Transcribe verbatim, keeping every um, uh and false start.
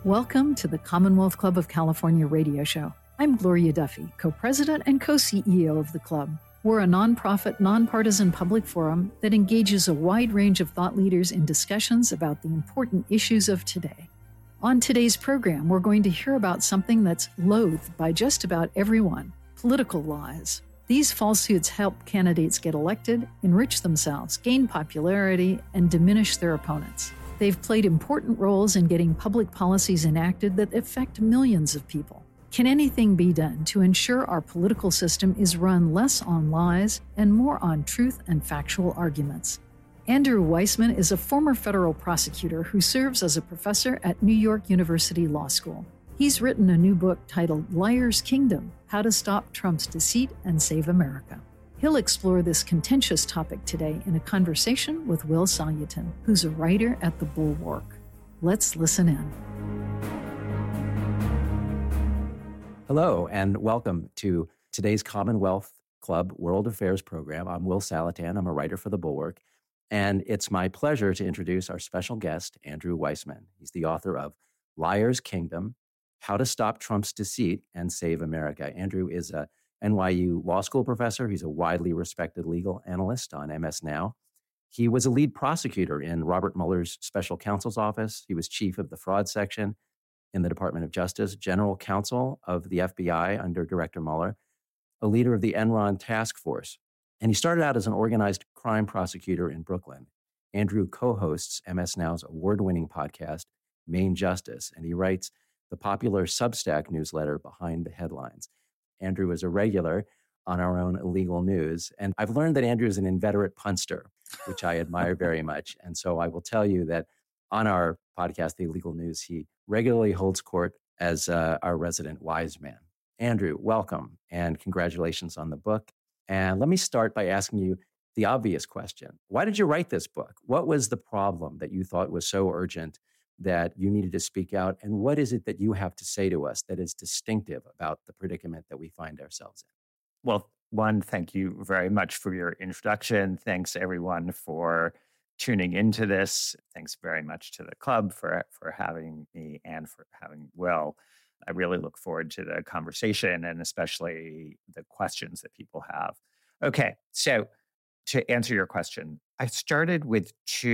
Welcome to the Commonwealth Club of California radio show. I'm Gloria Duffy, co-president and co-C E O of the club. We're a nonprofit, nonpartisan public forum that engages a wide range of thought leaders in discussions about the important issues of today. On today's program, we're going to hear about something that's loathed by just about everyone: political lies. These falsehoods help candidates get elected, enrich themselves, gain popularity, and diminish their opponents. They've played important roles in getting public policies enacted that affect millions of people. Can anything be done to ensure our political system is run less on lies and more on truth and factual arguments? Andrew Weissmann is a former federal prosecutor who serves as a professor at New York University Law School. He's written a new book titled Liar's Kingdom: How to Stop Trump's Deceit and Save America. He'll explore this contentious topic today in a conversation with Will Salutin, who's a writer at The Bulwark. Let's listen in. Hello, and welcome to today's Commonwealth Club World Affairs program. I'm Will Salutin. I'm a writer for The Bulwark, and it's my pleasure to introduce our special guest, Andrew Weissmann. He's the author of Liar's Kingdom: How to Stop Trump's Deceit and Save America. Andrew is a N Y U law school professor. He's a widely respected legal analyst on M S Now. He was a lead prosecutor in Robert Mueller's special counsel's office. He was chief of the fraud section in the Department of Justice, general counsel of the F B I under Director Mueller, a leader of the Enron task force. And he started out as an organized crime prosecutor in Brooklyn. Andrew co-hosts M S Now's award-winning podcast, Main Justice, and he writes the popular Substack newsletter Behind the Headlines. Andrew is a regular on our own Illegal News, and I've learned that Andrew is an inveterate punster, which I admire very much. And so I will tell you that on our podcast, The Illegal News, he regularly holds court as uh, our resident wise man. Andrew, welcome, and congratulations on the book. And let me start by asking you the obvious question. Why did you write this book? What was the problem that you thought was so urgent that you needed to speak out? And what is it that you have to say to us that is distinctive about the predicament that we find ourselves in? Well, one, thank you very much for your introduction. Thanks, everyone, for tuning into this. Thanks very much to the club for, for having me and for having Will. I really look forward to the conversation and especially the questions that people have. Okay, so to answer your question, I started with two